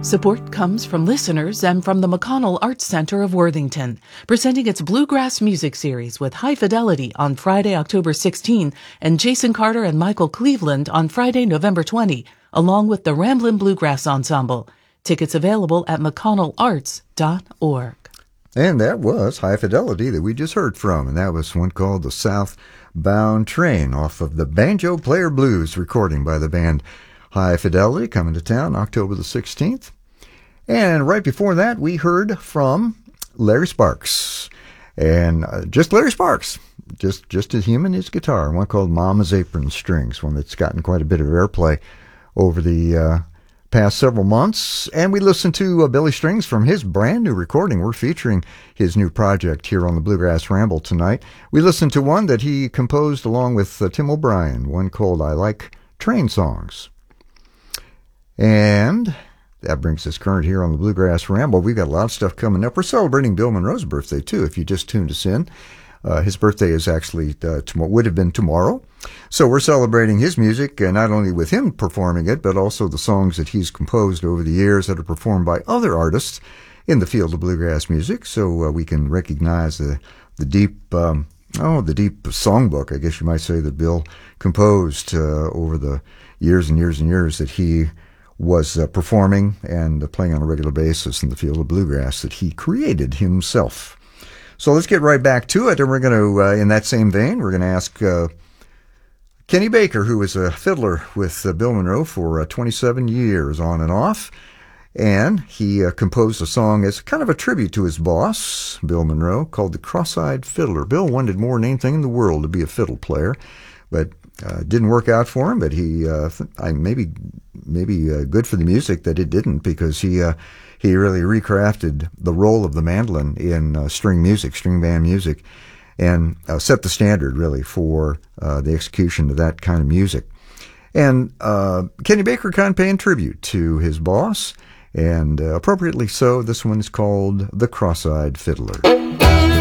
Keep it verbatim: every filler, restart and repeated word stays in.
Support comes from listeners and from the McConnell Arts Center of Worthington, presenting its Bluegrass Music Series with High Fidelity on Friday, October sixteenth, and Jason Carter and Michael Cleveland on Friday, November twentieth, along with the Ramblin' Bluegrass Ensemble. Tickets available at mcconnell arts dot org. And that was High Fidelity that we just heard from, and that was one called The Southbound Train off of the Banjo Player Blues recording by the band High Fidelity, coming to town October the sixteenth. And right before that, we heard from Larry Sparks. And uh, just Larry Sparks, just just him and his guitar, one called Mama's Apron Strings, one that's gotten quite a bit of airplay over the uh, past several months. And we listened to uh, Billy Strings from his brand new recording. We're featuring his new project here on the Bluegrass Ramble tonight. We listened to one that he composed along with uh, Tim O'Brien, one called I Like Train Songs. And that brings us current here on the Bluegrass Ramble. We've got a lot of stuff coming up. We're celebrating Bill Monroe's birthday, too, if you just tuned us in. Uh, his birthday is actually, uh, tom- would have been tomorrow. So we're celebrating his music, and not only with him performing it, but also the songs that he's composed over the years that are performed by other artists in the field of bluegrass music. So uh, we can recognize the, the deep, um, oh, the deep songbook, I guess you might say, that Bill composed uh, over the years and years and years that he was uh, performing and uh, playing on a regular basis in the field of bluegrass that he created himself. So let's get right back to it, and we're going to, uh, in that same vein, we're going to ask uh, Kenny Baker, who was a fiddler with uh, Bill Monroe for uh, twenty-seven years on and off, and he uh, composed a song as kind of a tribute to his boss, Bill Monroe, called The Cross-Eyed Fiddler. Bill wanted more than anything in the world to be a fiddle player, but Uh, didn't work out for him, but he uh, I, maybe maybe uh, good for the music that it didn't, because he uh, he really recrafted the role of the mandolin in uh, string music, string band music, and uh, set the standard really for uh, the execution of that kind of music. And uh, Kenny Baker kind of paying tribute to his boss, and uh, appropriately so. This one is called The Cross-Eyed Fiddler.